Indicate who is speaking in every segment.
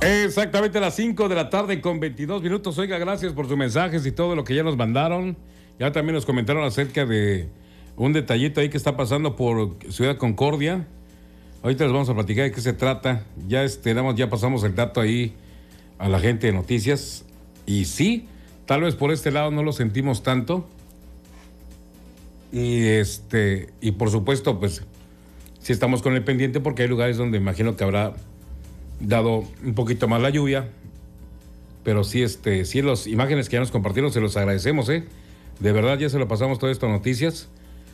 Speaker 1: Exactamente a las 5 de la tarde con 22 minutos. Oiga, gracias por sus mensajes y todo lo que ya nos mandaron. Ya también nos comentaron acerca de un detallito ahí que está pasando por Ciudad Concordia. Ahorita les vamos a platicar de qué se trata. Ya pasamos el dato ahí a la gente de noticias. Y sí, tal vez por este lado no lo sentimos tanto. Y por supuesto, pues sí estamos con el pendiente porque hay lugares donde imagino que habrá dado un poquito más la lluvia, pero sí, sí, las imágenes que ya nos compartieron se los agradecemos, de verdad. Ya se lo pasamos todas estas noticias.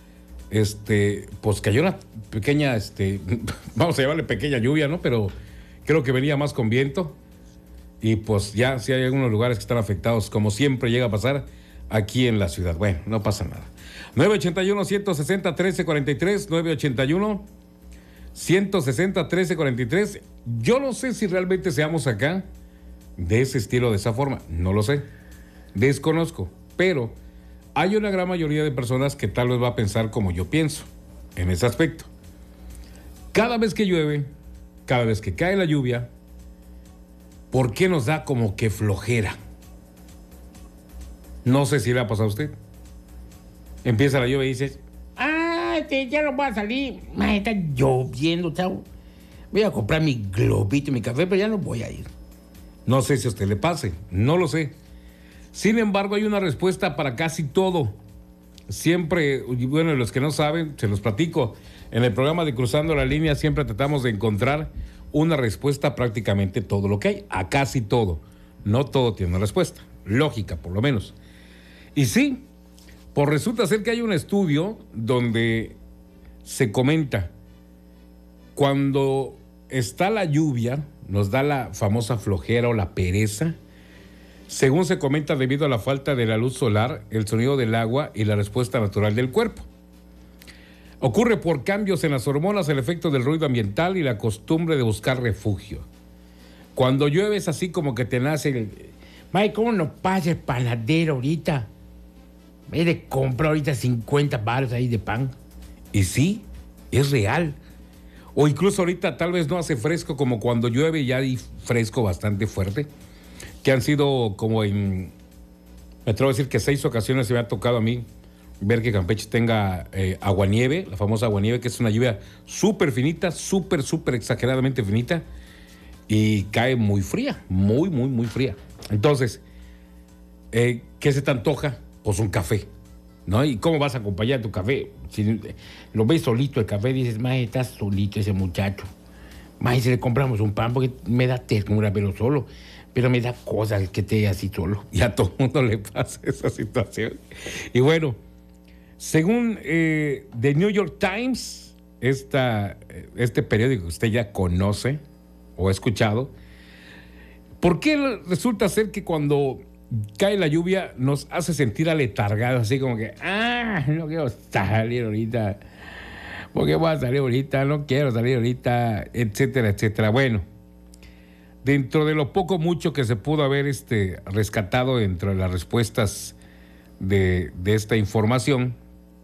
Speaker 1: Pues cayó una pequeña, vamos a llamarle pequeña lluvia, ¿no? Pero creo que venía más con viento. Y pues ya sí hay algunos lugares que están afectados, como siempre llega a pasar aquí en la ciudad. Bueno, no pasa nada. 981-160-1343, 981-160-1343. Yo no sé si realmente seamos acá de ese estilo, de esa forma. No lo sé. Desconozco. Pero hay una gran mayoría de personas que tal vez va a pensar como yo pienso en ese aspecto. Cada vez que llueve, cada vez que cae la lluvia, ¿por qué nos da como que flojera? No sé si le ha pasado a usted. Empieza la lluvia y dices, ya no voy a salir. Está lloviendo, chavo. Voy a comprar mi globito y mi café, pero ya no voy a ir. No sé si a usted le pase, no lo sé. Sin embargo, hay una respuesta para casi todo. Siempre, bueno, los que no saben, se los platico. En el programa de Cruzando la Línea siempre tratamos de encontrar una respuesta a prácticamente todo lo que hay, a casi todo. No todo tiene una respuesta, lógica por lo menos. Y sí, pues resulta ser que hay un estudio donde se comenta, cuando está la lluvia, nos da la famosa flojera o la pereza. Según se comenta, debido a la falta de la luz solar, el sonido del agua y la respuesta natural del cuerpo. Ocurre por cambios en las hormonas, el efecto del ruido ambiental y la costumbre de buscar refugio. Cuando llueve es así como que te nace el... May, ¿cómo no pasa el panadero ahorita? He de comprar ahorita 50 baros ahí de pan. Y sí, es real. O incluso ahorita tal vez no hace fresco como cuando llueve, ya hay fresco bastante fuerte. Que han sido como me atrevo a decir que 6 ocasiones se me ha tocado a mí ver que Campeche tenga aguanieve, la famosa aguanieve, que es una lluvia súper finita, súper exageradamente finita, y cae muy fría, muy fría. Entonces, ¿qué se te antoja? Pues un café, ¿no? ¿Y cómo vas a acompañar tu café? Si lo ves solito el café, dices, mae, está solito ese muchacho. Mae, si le compramos un pan, porque me da ternura verlo solo, pero me da cosas que esté así solo. Y a todo el mundo le pasa esa situación. Y bueno, según The New York Times, este periódico que usted ya conoce o ha escuchado, ¿por qué resulta ser que cuando cae la lluvia nos hace sentir aletargados, así como que, no quiero salir ahorita, ¿por qué voy a salir ahorita? No quiero salir ahorita, etcétera, etcétera? Bueno, dentro de lo poco mucho que se pudo haber rescatado dentro de las respuestas de esta información,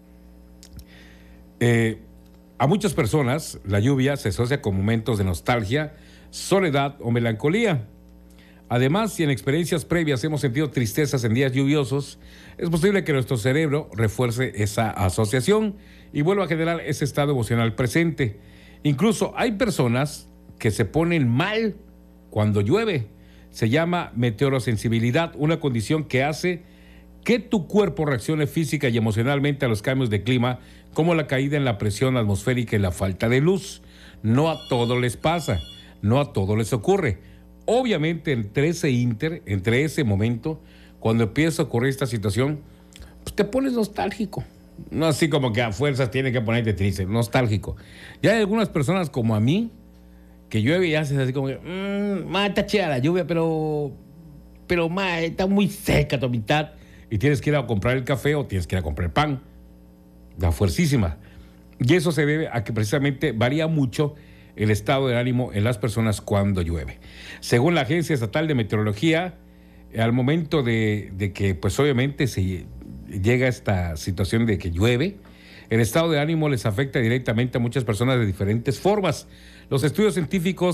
Speaker 1: a muchas personas la lluvia se asocia con momentos de nostalgia, soledad o melancolía. Además, si en experiencias previas hemos sentido tristezas en días lluviosos, es posible que nuestro cerebro refuerce esa asociación y vuelva a generar ese estado emocional presente. Incluso hay personas que se ponen mal cuando llueve. Se llama meteorosensibilidad, una condición que hace que tu cuerpo reaccione física y emocionalmente a los cambios de clima, como la caída en la presión atmosférica y la falta de luz. No a todos les pasa, no a todos les ocurre. Obviamente, entre ese momento, cuando empieza a ocurrir esta situación, pues te pones nostálgico. No así como que a fuerzas tiene que ponerte triste, nostálgico. Ya hay algunas personas como a mí, que llueve y haces así como que, está chida la lluvia, pero está muy seca tu mitad. Y tienes que ir a comprar el café o tienes que ir a comprar pan. Da fuercísima. Y eso se debe a que precisamente varía mucho el estado de ánimo en las personas cuando llueve. Según la Agencia Estatal de Meteorología, al momento de que, pues obviamente, se llega a esta situación de que llueve, el estado de ánimo les afecta directamente a muchas personas de diferentes formas. Los estudios científicos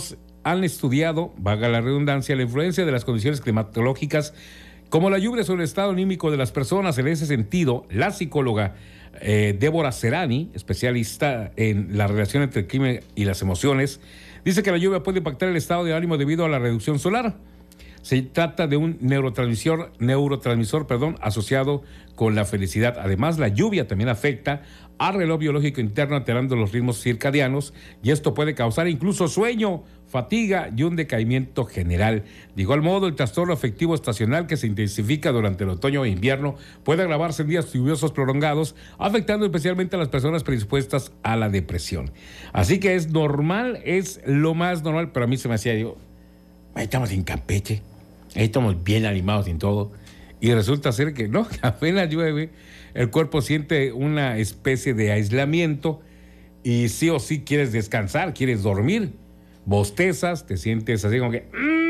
Speaker 1: han estudiado, valga la redundancia, la influencia de las condiciones climatológicas como la lluvia sobre el estado anímico de las personas. En ese sentido, la psicóloga Débora Serrani, especialista en la relación entre el clima y las emociones, dice que la lluvia puede impactar el estado de ánimo debido a la reducción solar. Se trata de un neurotransmisor, asociado con la felicidad. Además, la lluvia también afecta al reloj biológico interno, alterando los ritmos circadianos, y esto puede causar incluso sueño, fatiga y un decaimiento general. De igual modo, el trastorno afectivo estacional, que se intensifica durante el otoño e invierno, puede agravarse en días lluviosos prolongados, afectando especialmente a las personas predispuestas a la depresión. Así que es normal, es lo más normal, pero a mí se me hacía, digo, ahí estamos en Campeche, ahí estamos bien animados en todo, y resulta ser que no, apenas llueve, el cuerpo siente una especie de aislamiento y sí o sí quieres descansar, quieres dormir, bostezas, te sientes así como que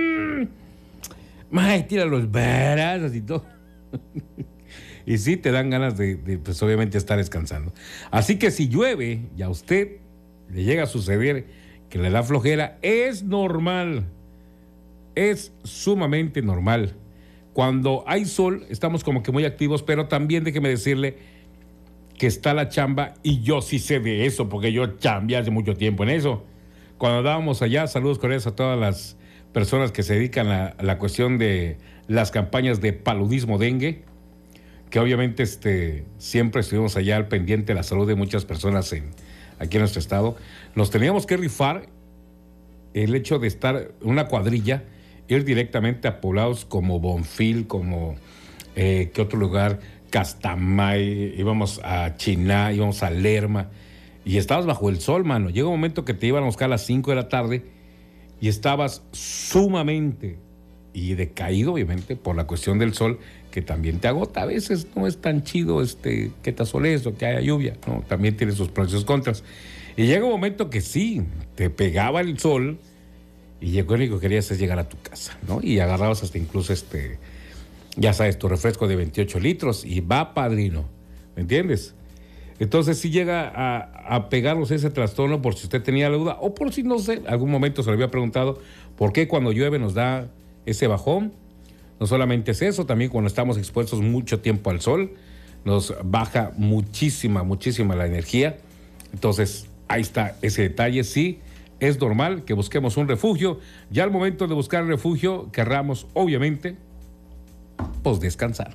Speaker 1: tira los brazos y todo. Y sí te dan ganas de pues obviamente estar descansando. Así que si llueve y a usted le llega a suceder que le da flojera, es normal. Es sumamente normal. Cuando hay sol, estamos como que muy activos, pero también déjeme decirle que está la chamba, y yo sí sé de eso, porque yo chambeé hace mucho tiempo en eso. Cuando andábamos allá, saludos cordiales a todas las personas que se dedican a la cuestión de las campañas de paludismo dengue, que obviamente siempre estuvimos allá al pendiente de la salud de muchas personas aquí en nuestro estado. Nos teníamos que rifar el hecho de estar una cuadrilla, ir directamente a poblados como Bonfil, como ¿qué otro lugar? Castamay, íbamos a Chiná, íbamos a Lerma, y estabas bajo el sol, mano. Llega un momento que te iban a buscar a las 5 de la tarde y estabas sumamente y decaído, obviamente, por la cuestión del sol, que también te agota. A veces no es tan chido que te asolees o que haya lluvia, ¿no? También tiene sus pros y sus contras. Y llega un momento que sí, te pegaba el sol, y llegó, lo único que querías es llegar a tu casa, ¿no? Y agarrabas hasta incluso ya sabes, tu refresco de 28 litros y va, padrino, ¿me entiendes? Entonces sí llega a pegarnos ese trastorno, por si usted tenía la duda, o por si, no sé, algún momento se le había preguntado por qué cuando llueve nos da ese bajón. No solamente es eso, también cuando estamos expuestos mucho tiempo al sol, nos baja muchísima la energía. Entonces, ahí está ese detalle. Sí, es normal que busquemos un refugio. Ya al momento de buscar refugio, querramos, obviamente, pues descansar.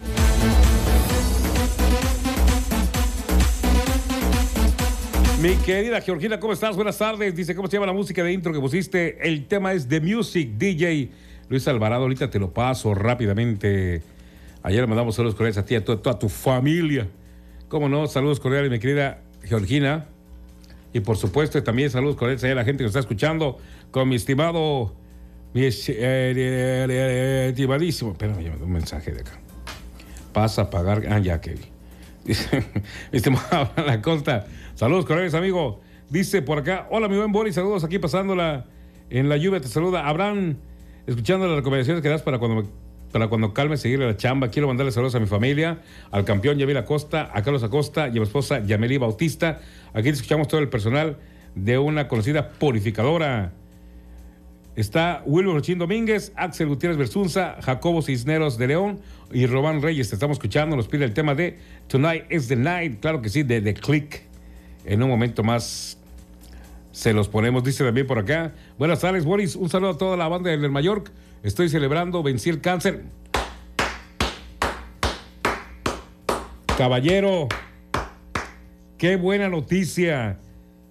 Speaker 1: Mi querida Georgina, ¿cómo estás? Buenas tardes. Dice, ¿cómo se llama la música de intro que pusiste? El tema es The Music, DJ Luis Alvarado. Ahorita te lo paso rápidamente. Ayer le mandamos saludos cordiales a ti, a toda tu familia. ¿Cómo no? Saludos cordiales, mi querida Georgina. Y por supuesto, también saludos cordiales a la gente que nos está escuchando, con mi estimado, estimadísimo. Espérame, me mandó un mensaje de acá. Pasa a pagar. Ya que vi. Dice, mi estimado La Costa. Saludos cordiales, amigo. Dice por acá, hola, mi buen Boris, saludos aquí pasándola en la lluvia. Te saluda Abraham, escuchando las recomendaciones que das para cuando calme seguir la chamba. Quiero mandarle saludos a mi familia, al campeón Yamil Acosta, a Carlos Acosta y a mi esposa Yameli Bautista. Aquí te escuchamos todo el personal de una conocida purificadora. Está Wilmer Rochín Domínguez, Axel Gutiérrez Bersunza, Jacobo Cisneros de León y Román Reyes. Te estamos escuchando, nos pide el tema de Tonight is the Night, claro que sí, de The Click. En un momento más se los ponemos, dice también por acá. Buenas tardes, Boris, un saludo a toda la banda del Mallorca. Estoy celebrando, vencí el cáncer. Caballero, qué buena noticia,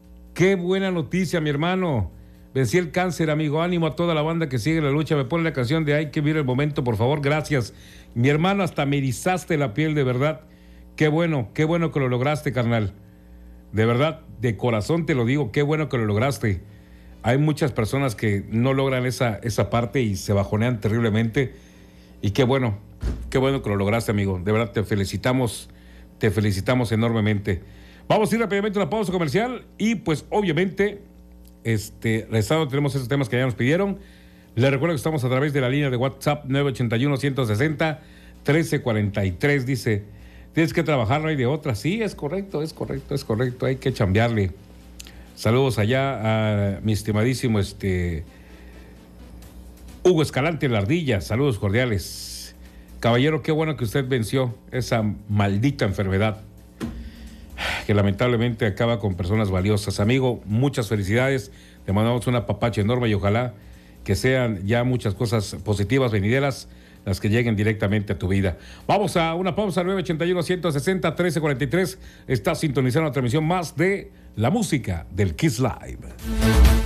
Speaker 1: mi hermano. Vencí el cáncer, amigo. Ánimo a toda la banda que sigue la lucha. Me pone la canción de Hay que vivir el momento, por favor. Gracias. Mi hermano, hasta me erizaste la piel, de verdad. Qué bueno que lo lograste, carnal. De verdad, de corazón te lo digo, qué bueno que lo lograste. Hay muchas personas que no logran esa parte y se bajonean terriblemente. Y qué bueno que lo lograste, amigo. De verdad, te felicitamos enormemente. Vamos a ir rápidamente a una pausa comercial y pues obviamente, regresando tenemos esos temas que ya nos pidieron. Les recuerdo que estamos a través de la línea de WhatsApp 981-160-1343. Dice, tienes que trabajar, no hay de otra. Sí, es correcto, hay que chambearle. Saludos allá a mi estimadísimo Hugo Escalante La Ardilla, saludos cordiales. Caballero, qué bueno que usted venció esa maldita enfermedad que lamentablemente acaba con personas valiosas. Amigo, muchas felicidades, te mandamos un apapacho enorme y ojalá que sean ya muchas cosas positivas venideras las que lleguen directamente a tu vida. Vamos a una pausa. 981-160-1343. Está sintonizando la transmisión más de la música del Kiss Live.